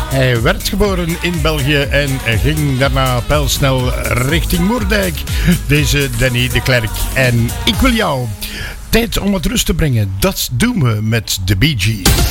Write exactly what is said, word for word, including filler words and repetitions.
Hij werd geboren in België en ging daarna pijlsnel richting Moerdijk. Deze Danny de Klerk. En ik wil jou. Tijd om wat rust te brengen. Dat doen we met de Bee Gees.